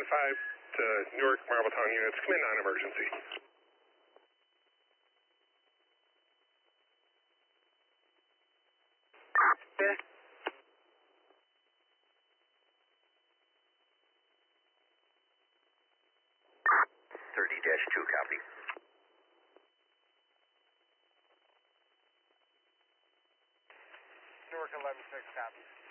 to Newark Marbletown units, come in non-emergency. Yeah. 30-2, copy. Newark 11-6, copy.